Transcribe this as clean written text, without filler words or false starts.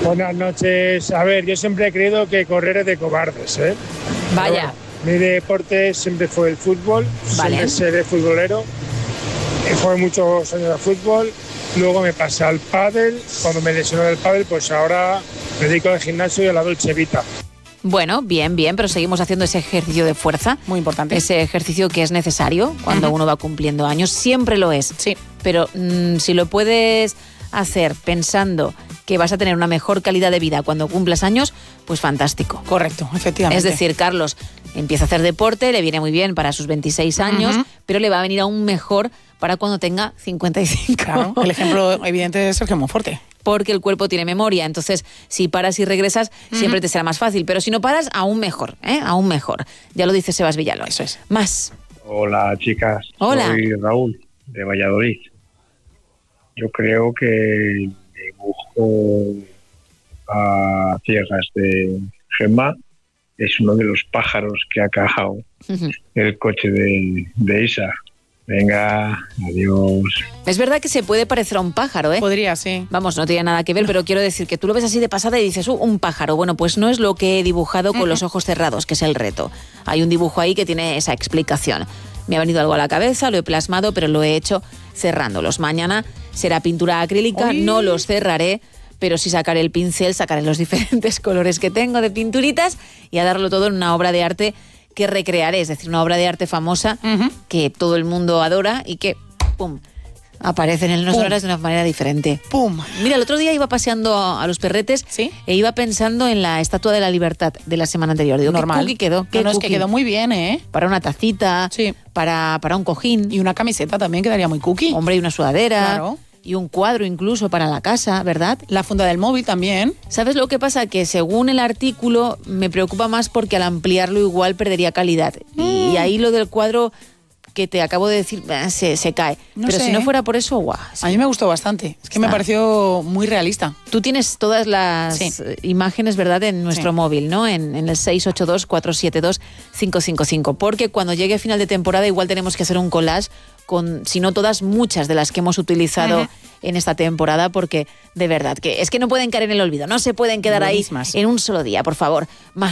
Buenas noches. A ver, yo siempre he creído que correr es de cobardes, ¿eh? Vaya. Mi deporte siempre fue el fútbol, siempre seré futbolero. Jugué muchos años al fútbol, luego me pasé al pádel. Cuando me lesioné del pádel, pues ahora me dedico al gimnasio y a la Dolce Vita. Bueno, bien, pero seguimos haciendo ese ejercicio de fuerza. Muy importante. Ese ejercicio que es necesario cuando uno va cumpliendo años. Siempre lo es. Sí. Pero si lo puedes hacer pensando que vas a tener una mejor calidad de vida cuando cumplas años, pues fantástico. Correcto, efectivamente. Es decir, Carlos empieza a hacer deporte, le viene muy bien para sus 26 años, pero le va a venir aún mejor para cuando tenga 55. Claro, el ejemplo evidente es Sergio Monforte. Porque el cuerpo tiene memoria, entonces si paras y regresas siempre te será más fácil, pero si no paras, aún mejor, aún mejor. Ya lo dice Sebas Villalón. Eso es. Más. Hola, chicas. Hola. Soy Raúl, de Valladolid. Yo creo que el dibujo a ciegas de Gemma es uno de los pájaros que ha cajado el coche de Isa. Venga, adiós. Es verdad que se puede parecer a un pájaro, ¿eh? Podría, sí. Vamos, no tiene nada que ver, pero quiero decir que tú lo ves así de pasada y dices, un pájaro. Bueno, pues no es lo que he dibujado con los ojos cerrados, que es el reto. Hay un dibujo ahí que tiene esa explicación. Me ha venido algo a la cabeza, lo he plasmado, pero lo he hecho cerrándolos. Mañana será pintura acrílica, Uy. no los cerraré, pero sí sacaré el pincel, sacaré los diferentes colores que tengo de pinturitas y a darlo todo en una obra de arte que recrearé, es decir, una obra de arte famosa que todo el mundo adora y que, ¡pum!, aparece en el No Sonoras de una manera diferente. ¡Pum! Mira, el otro día iba paseando a los perretes e iba pensando en la Estatua de la Libertad de la semana anterior. Digo, normal. ¿qué cookie quedó? ¿Qué No, es que cookie? quedó muy bien, ¿eh? Para una tacita, para un cojín. Y una camiseta también quedaría muy cookie. Hombre, y una sudadera. Claro. Y un cuadro incluso para la casa, ¿verdad? La funda del móvil también. ¿Sabes lo que pasa? Que según el artículo me preocupa más porque al ampliarlo igual perdería calidad. Y ahí lo del cuadro que te acabo de decir se cae. No Pero sé, si no fuera por eso, guau. A mí me gustó bastante. Es que me pareció muy realista. Tú tienes todas las imágenes, ¿verdad?, en nuestro móvil, ¿no? En el 682-472-555. Porque cuando llegue final de temporada igual tenemos que hacer un collage con, si no todas, muchas de las que hemos utilizado en esta temporada, porque de verdad que es que no pueden caer en el olvido, no se pueden quedar Buenísimas. ahí en un solo día, por favor. Más